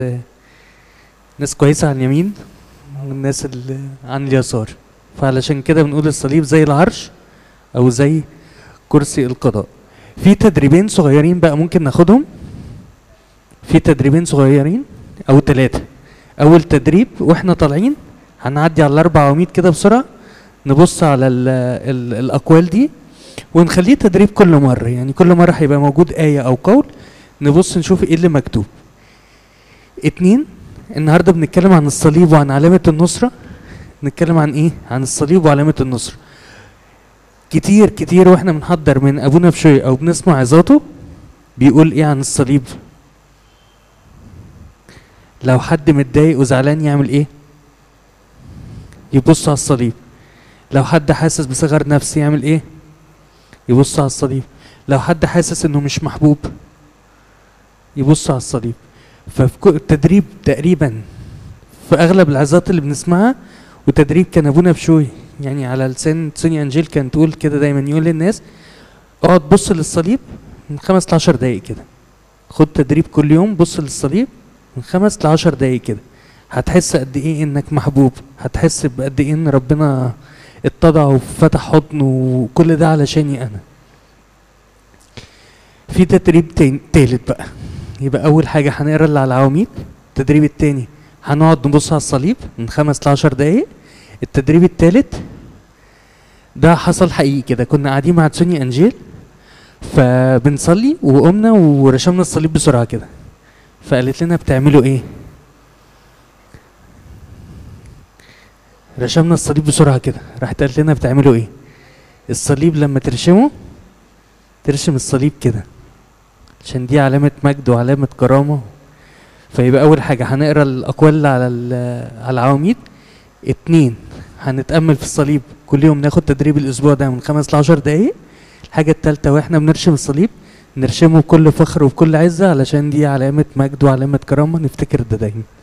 ناس كويسة على اليمين والناس اللي عن اليسار، فعلشان كده بنقول الصليب زي العرش او زي كرسي القضاء. في تدريبين صغيرين بقى ممكن ناخدهم، في تدريبين صغيرين او 3. اول تدريب واحنا طالعين هنعدي على ال4 عواميد كده بسرعة، نبص على الاقوال دي ونخليه تدريب كل مرة، يعني كل مرة هيبقى موجود آية او قول نبص نشوف ايه اللي مكتوب. 2، النهارده بنتكلم عن الصليب وعن علامة النصرة. نتكلم عن ايه؟ عن الصليب وعلامة النصرة. كتير كتير واحنا بنحضر من ابونا بشوي او بنسمع عظاته بيقول ايه عن الصليب؟ لو حد متضايق وزعلان يعمل ايه؟ يبص على الصليب. لو حد حاسس بصغر نفسي يعمل ايه؟ يبص على الصليب. لو حد حاسس انه مش محبوب يبص على الصليب. ففي التدريب تقريبا في اغلب العظات اللي بنسمعها، وتدريب كان ابونا بشوي يعني على لسان سونيا انجيل كان تقول كده دايما، يقول للناس اقعد بص للصليب من 5 ل 10 دقايق كده. خد تدريب كل يوم، بص للصليب من 5 ل 10 دقايق كده، هتحس قد ايه انك محبوب، هتحس بقد ايه ان ربنا اتضع وفتح حضنه وكل ده علشاني انا. في تدريب تالت بقى، يبقى اول حاجه هنقرا اللي على العواميد. التدريب التاني هنقعد نبص على الصليب من 5 ل 10 دقايق. التدريب التالت ده حصل حقيقي كده، كنا قاعدين مع سونيا انجيل فبنصلي وقمنا ورشمنا الصليب بسرعه كده، فقالت لنا بتعملوا ايه؟ رشمنا الصليب بسرعه كده، راحت قالت لنا بتعملوا ايه؟ الصليب لما ترشمه ترشم الصليب كده عشان دي علامة مجد وعلامة كرامة. فيبقى أول حاجة هنقرا الأقوال اللي على العواميد. 2، هنتأمل في الصليب كل يوم، ناخد تدريب الأسبوع ده من 5 ل 10 دقايق. الحاجة التالتة واحنا بنرشم الصليب نرشمه بكل فخر وبكل عزة علشان دي علامة مجد وعلامة كرامة، نفتكر ده دايما.